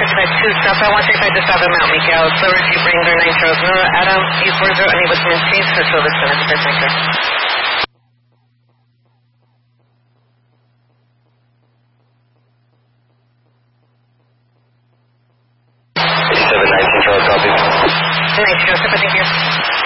135 2, Southbound 135 to Southbound Mount Miguel. Silver Jeep Wrangler 9 Charles. Adam, E40, unable to maintain, switch over to 75 Micro. Charles, copy. 9 Joseph, thank you.